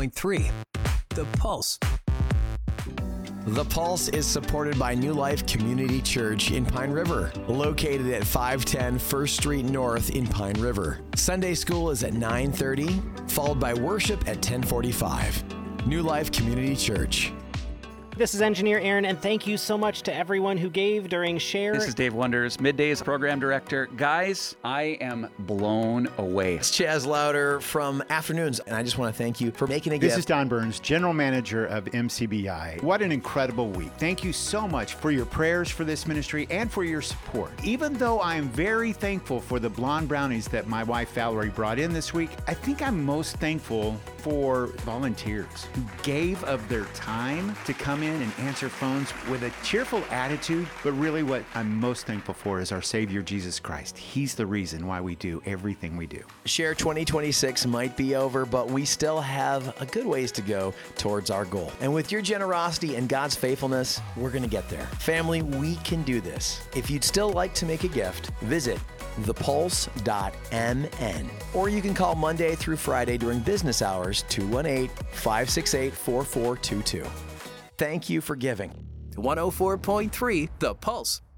104.3 The Pulse. The Pulse is supported by New Life Community Church in Pine River, located at 510 First Street North in Pine River. Sunday school is at 9:30, followed by worship at 10:45. New Life Community Church. This is Engineer Aaron, and thank you so much to everyone who gave during Share. This is Dave Wonders, Middays Program Director. Guys, I am blown away. It's Chaz Louder from Afternoons, and I just want to thank you for making a gift. This is Don Burns, General Manager of MCBI. What an incredible week. Thank you so much for your prayers for this ministry and for your support. Even though I am very thankful for the blonde brownies that my wife Valerie brought in this week, I think I'm most thankful for volunteers who gave of their time to come in and answer phones with a cheerful attitude. But really what I'm most thankful for is our Savior, Jesus Christ. He's the reason why we do everything we do. Share 2026 might be over, but we still have a good ways to go towards our goal. And with your generosity and God's faithfulness, we're going to get there. Family, we can do this. If you'd still like to make a gift, visit thepulse.mn. Or you can call Monday through Friday during business hours, 218-568-4422. Thank you for giving. 104.3 The Pulse.